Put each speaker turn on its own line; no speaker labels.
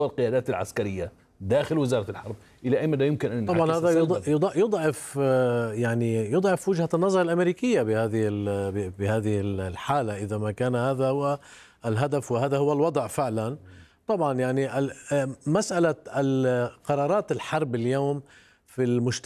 القيادات العسكرية داخل وزارة الحرب، إلى أي مدى يمكن أن
طبعا
ينعكس
هذا
سلباً؟
يضعف يعني يضعف وجهة النظر الأمريكية بهذه الحالة، إذا ما كان هذا هو الهدف وهذا هو الوضع فعلا. طبعا يعني مسألة قرارات الحرب اليوم في المجتمع